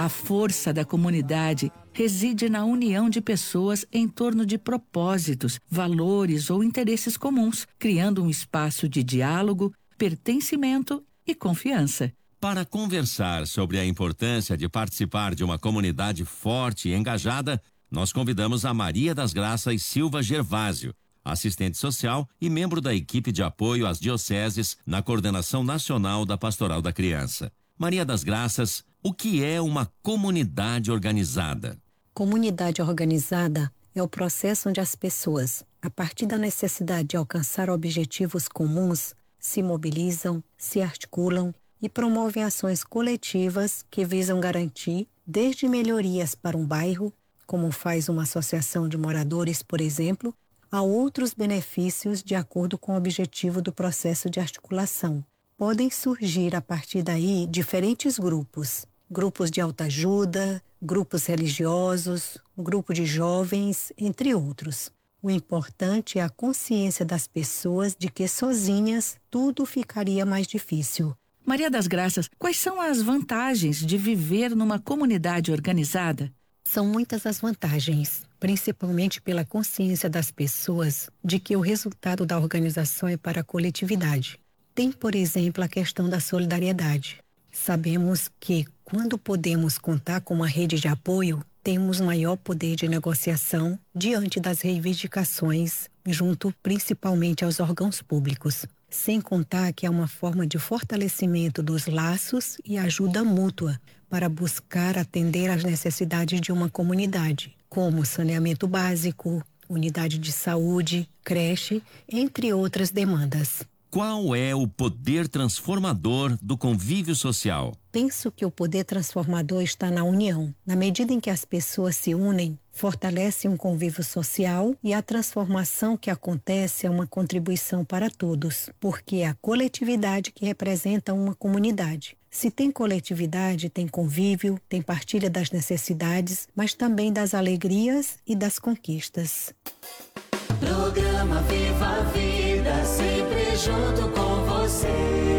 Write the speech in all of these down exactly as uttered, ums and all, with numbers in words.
A força da comunidade reside na união de pessoas em torno de propósitos, valores ou interesses comuns, criando um espaço de diálogo, pertencimento e confiança. Para conversar sobre a importância de participar de uma comunidade forte e engajada, nós convidamos a Maria das Graças Silva Gervásio, assistente social e membro da equipe de apoio às dioceses na Coordenação Nacional da Pastoral da Criança. Maria das Graças, o que é uma comunidade organizada? Comunidade organizada é o processo onde as pessoas, a partir da necessidade de alcançar objetivos comuns, se mobilizam, se articulam e promovem ações coletivas que visam garantir desde melhorias para um bairro, como faz uma associação de moradores, por exemplo, a outros benefícios de acordo com o objetivo do processo de articulação. Podem surgir a partir daí diferentes grupos, grupos de autoajuda, grupos religiosos, grupo de jovens, entre outros. O importante é a consciência das pessoas de que sozinhas tudo ficaria mais difícil. Maria das Graças, quais são as vantagens de viver numa comunidade organizada? São muitas as vantagens, principalmente pela consciência das pessoas de que o resultado da organização é para a coletividade. Tem, por exemplo, a questão da solidariedade. Sabemos que, quando podemos contar com uma rede de apoio, temos maior poder de negociação diante das reivindicações, junto principalmente aos órgãos públicos. Sem contar que é uma forma de fortalecimento dos laços e ajuda mútua para buscar atender às necessidades de uma comunidade, como saneamento básico, unidade de saúde, creche, entre outras demandas. Qual é o poder transformador do convívio social? Penso que o poder transformador está na união. Na medida em que as pessoas se unem, fortalece um convívio social e a transformação que acontece é uma contribuição para todos, porque é a coletividade que representa uma comunidade. Se tem coletividade, tem convívio, tem partilha das necessidades, mas também das alegrias e das conquistas. Programa Viva a Vida, sempre junto com você.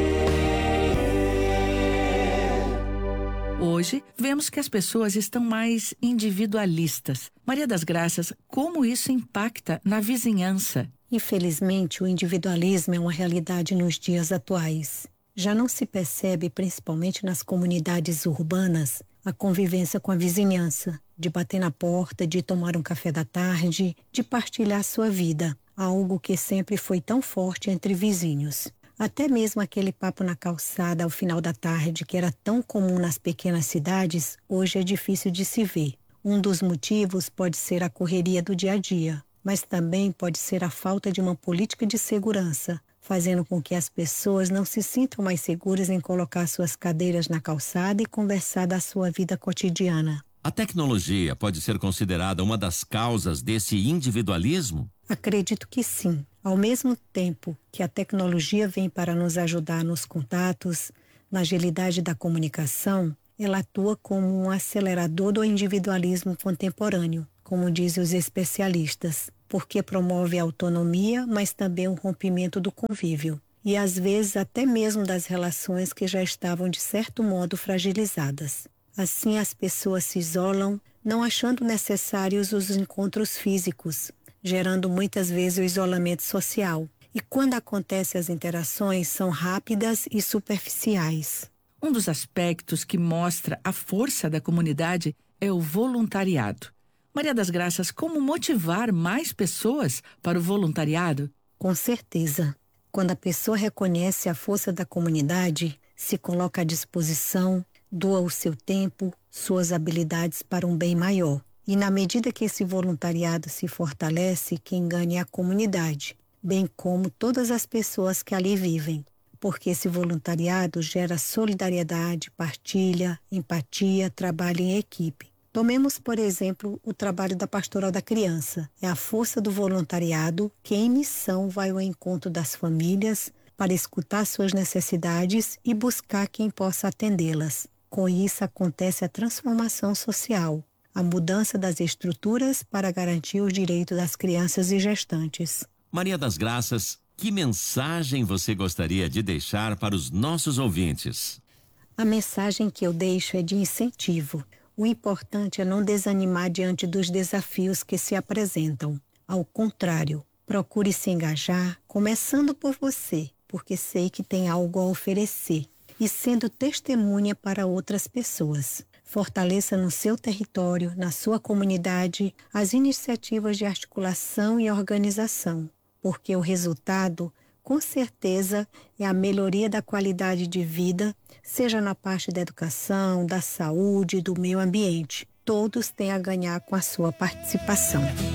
Hoje, vemos que as pessoas estão mais individualistas. Maria das Graças, como isso impacta na vizinhança? Infelizmente, o individualismo é uma realidade nos dias atuais. Já não se percebe, principalmente nas comunidades urbanas, a convivência com a vizinhança, de bater na porta, de tomar um café da tarde, de partilhar sua vida, algo que sempre foi tão forte entre vizinhos. Até mesmo aquele papo na calçada ao final da tarde, que era tão comum nas pequenas cidades, hoje é difícil de se ver. Um dos motivos pode ser a correria do dia a dia, mas também pode ser a falta de uma política de segurança, fazendo com que as pessoas não se sintam mais seguras em colocar suas cadeiras na calçada e conversar da sua vida cotidiana. A tecnologia pode ser considerada uma das causas desse individualismo? Acredito que sim. Ao mesmo tempo que a tecnologia vem para nos ajudar nos contatos, na agilidade da comunicação, ela atua como um acelerador do individualismo contemporâneo, como dizem os especialistas, porque promove a autonomia, mas também o rompimento do convívio, e às vezes até mesmo das relações que já estavam de certo modo fragilizadas. Assim, as pessoas se isolam, não achando necessários os encontros físicos, gerando muitas vezes o isolamento social. E quando acontecem as interações, são rápidas e superficiais. Um dos aspectos que mostra a força da comunidade é o voluntariado. Maria das Graças, como motivar mais pessoas para o voluntariado? Com certeza. Quando a pessoa reconhece a força da comunidade, se coloca à disposição, doa o seu tempo, suas habilidades para um bem maior. E na medida que esse voluntariado se fortalece, quem ganha é a comunidade, bem como todas as pessoas que ali vivem. Porque esse voluntariado gera solidariedade, partilha, empatia, trabalho em equipe. Tomemos, por exemplo, o trabalho da Pastoral da Criança. É a força do voluntariado que em missão vai ao encontro das famílias para escutar suas necessidades e buscar quem possa atendê-las. Com isso acontece a transformação social, a mudança das estruturas para garantir os direitos das crianças e gestantes. Maria das Graças, que mensagem você gostaria de deixar para os nossos ouvintes? A mensagem que eu deixo é de incentivo. O importante é não desanimar diante dos desafios que se apresentam. Ao contrário, procure se engajar, começando por você, porque sei que tem algo a oferecer, e sendo testemunha para outras pessoas. Fortaleça no seu território, na sua comunidade, as iniciativas de articulação e organização, porque o resultado, com certeza, é a melhoria da qualidade de vida, seja na parte da educação, da saúde, do meio ambiente. Todos têm a ganhar com a sua participação.